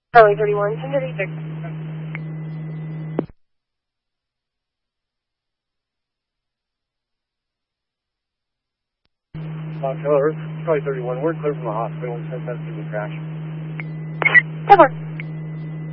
Charlie 31, 1036. Hello, Charlie 31. We're clear from the hospital. We sent that to the crash. 10-4.